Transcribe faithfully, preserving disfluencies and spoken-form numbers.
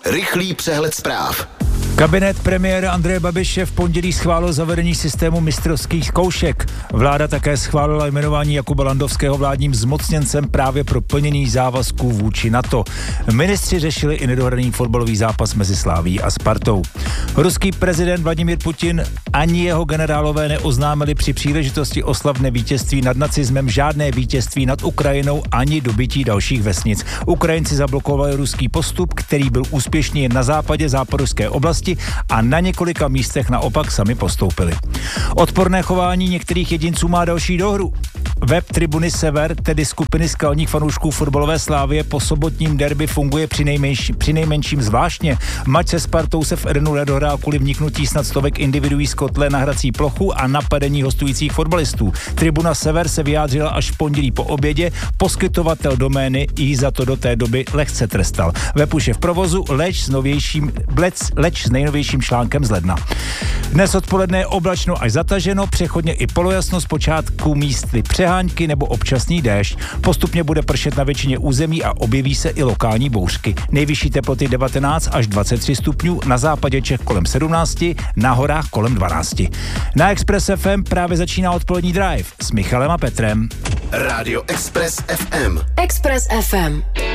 Rychlý přehled zpráv. Kabinet premiéra Andreje Babiše v pondělí schválil zavedení systému mistrovských zkoušek. Vláda také schválila jmenování Jakuba Landovského vládním zmocněncem právě pro plnění závazků vůči NATO. Ministři řešili i nedohraný fotbalový zápas mezi Slavií a Spartou. Ruský prezident Vladimír Putin ani jeho generálové neoznámili při příležitosti oslavné vítězství nad nacismem žádné vítězství nad Ukrajinou ani dobytí dalších vesnic. Ukrajinci zablokovali ruský postup, který byl úspěšný jen na západě záporožské oblasti a na několika místech naopak sami postoupili. Odporné chování některých jedinců má další dohru. Web Tribuny Sever, tedy skupiny skalních fanoušků fotbalové Slávie, po sobotním derby funguje při, nejmenší, při nejmenším zvláštně. Mač se Spartou se v Edenu nedohrál kvůli vniknutí snad stovek individuí z kotle na hrací plochu a napadení hostujících fotbalistů. Tribuna Sever se vyjádřila až v pondělí po obědě, poskytovatel domény jí za to do té doby lehce trestal. Web už je v provozu, leč s, novějším, leč, leč s nejnovějším článkem z ledna. Dnes odpoledne je oblačno až zataženo, přechodně i polojasno, zpočátku místy přehánky nebo občasný déšť. Postupně bude pršet na většině území a objeví se i lokální bouřky. Nejvyšší teploty devatenáct až dvacet tři stupňů, na západě Čech kolem sedmnáct, na horách kolem dvanáct. Na Express F M právě začíná odpolední drive s Michalem a Petrem. Rádio Express F M. Express F M.